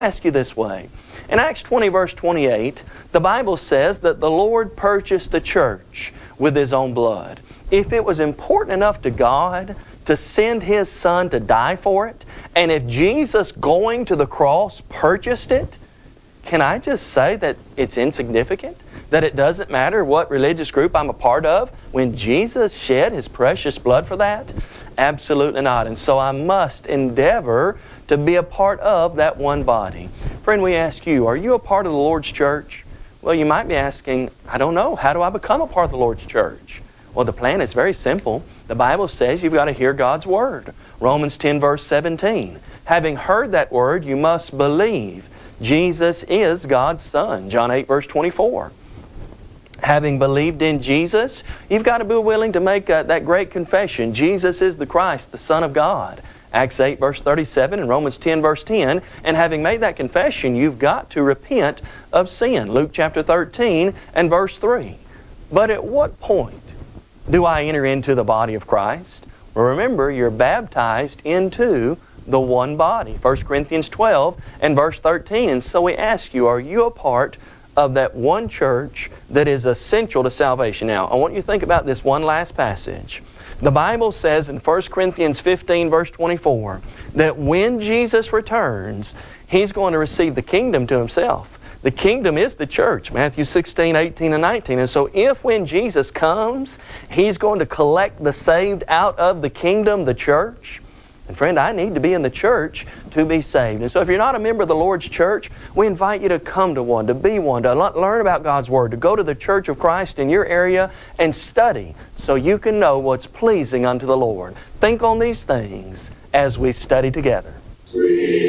ask you this way. In Acts 20 verse 28, the Bible says that the Lord purchased the church with His own blood. If it was important enough to God to send His Son to die for it, and if Jesus going to the cross purchased it, can I just say that it's insignificant? That it doesn't matter what religious group I'm a part of when Jesus shed His precious blood for that? Absolutely not. And so I must endeavor to be a part of that one body. Friend, we ask you, are you a part of the Lord's church? Well, you might be asking, I don't know, how do I become a part of the Lord's church? Well, the plan is very simple. The Bible says you've got to hear God's Word. Romans 10 verse 17. Having heard that Word, you must believe Jesus is God's Son. John 8 verse 24. Having believed in Jesus, you've got to be willing to make that great confession. Jesus is the Christ, the Son of God. Acts 8 verse 37 and Romans 10 verse 10. And having made that confession, you've got to repent of sin. Luke chapter 13 and verse 3. But at what point do I enter into the body of Christ? Well, remember, you're baptized into the one body. 1 Corinthians 12 and verse 13. And so we ask you, are you a part of that one church that is essential to salvation? Now, I want you to think about this one last passage. The Bible says in 1 Corinthians 15 verse 24 that when Jesus returns, He's going to receive the kingdom to Himself. The kingdom is the church, Matthew 16, 18, and 19. And so if when Jesus comes, He's going to collect the saved out of the kingdom, the church. And friend, I need to be in the church to be saved. And so if you're not a member of the Lord's church, we invite you to come to one, to be one, to learn about God's Word, to go to the Church of Christ in your area and study so you can know what's pleasing unto the Lord. Think on these things as we study together.